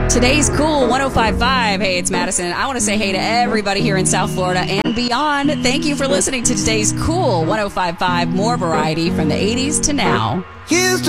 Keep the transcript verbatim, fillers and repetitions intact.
Today's Cool one oh five point five. Hey, it's Madison. I want to say hey to everybody here in South Florida and beyond. Thank you for listening to today's Cool one oh five point five. More variety from the eighties to now. Here's